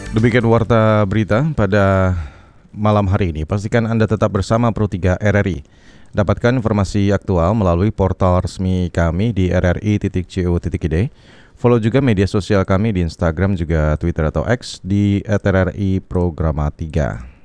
Demikian warta berita pada malam hari ini. Pastikan Anda tetap bersama Pro 3 RRI. Dapatkan informasi aktual melalui portal resmi kami di rri.co.id. Follow juga media sosial kami di Instagram juga Twitter atau X di @rri programa 3.